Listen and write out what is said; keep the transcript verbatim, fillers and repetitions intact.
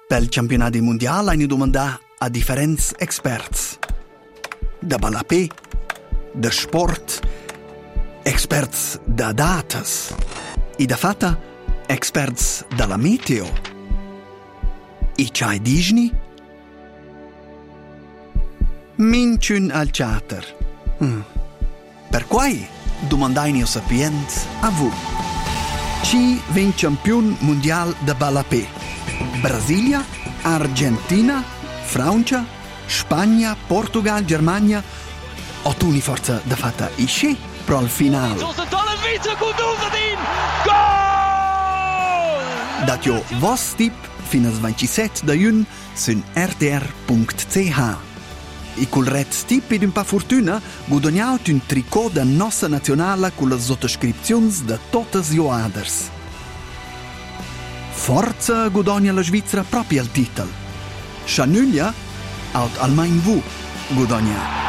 pel campionati mondiali hanno domandato a differenti experts. Da balapé, da sport, experts da datas e da fatta experts dalla meteo. E c'hai Disney? Minciun al chatter. Hmm. Per quai domandai o sapiens a voi. Chi vin campion mondial da balapé? Brasilia, Argentina, Francia, Spagna, Portugal, Germania o tu ni forza da fatta isce pro al finale. Datio vos tip fino al ventisette da jun sun r t r punct c h. E col red tip ed un pa fortuna guadagnaut un tricot da nostra nazionale con le sottoscrizioni da totes joaders. Forza guadagna la Svizzera proprio al titolo. Chanuglia, out almain vu guadagna.